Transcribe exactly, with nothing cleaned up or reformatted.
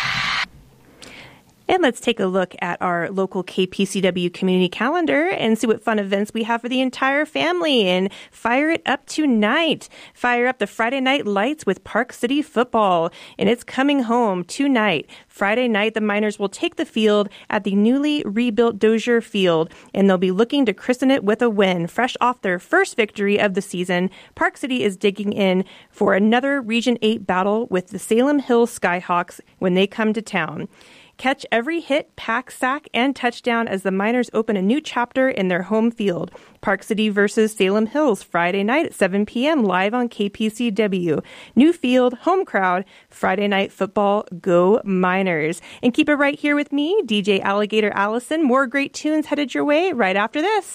And let's take a look at our local K P C W community calendar and see what fun events we have for the entire family. And fire it up tonight. Fire up the Friday Night Lights with Park City Football. And it's coming home tonight. Friday night, the Miners will take the field at the newly rebuilt Dozier Field, and they'll be looking to christen it with a win. Fresh off their first victory of the season, Park City is digging in for another Region eight battle with the Salem Hills Skyhawks when they come to town. Catch every hit, pack, sack, and touchdown as the Miners open a new chapter in their home field. Park City versus Salem Hills, Friday night at seven p.m. live on K P C W. New field, home crowd, Friday night football, go Miners. And keep it right here with me, D J Alligator Allison. More great tunes headed your way right after this.